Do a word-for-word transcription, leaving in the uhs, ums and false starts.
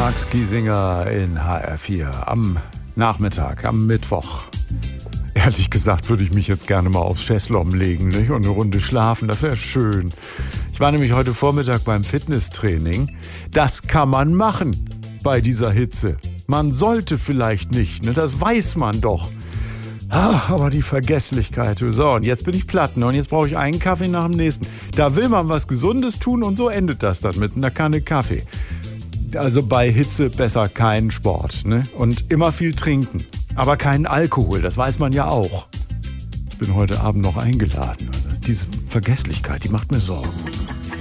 Max Giesinger in H R vier am Nachmittag, am Mittwoch. Ehrlich gesagt würde ich mich jetzt gerne mal aufs Chaiselong legen, nicht? Und eine Runde schlafen, das wäre schön. Ich war nämlich heute Vormittag beim Fitnesstraining. Das kann man machen bei dieser Hitze. Man sollte vielleicht nicht, ne? Das weiß man doch. Ah, aber die Vergesslichkeit. So, und jetzt bin ich platt, ne? Und jetzt brauche ich einen Kaffee nach dem nächsten. Da will man was Gesundes tun und so endet das dann mit einer Kanne Kaffee. Also bei Hitze besser keinen Sport, ne? Und immer viel trinken. Aber keinen Alkohol, das weiß man ja auch. Ich bin heute Abend noch eingeladen. Also diese Vergesslichkeit, die macht mir Sorgen.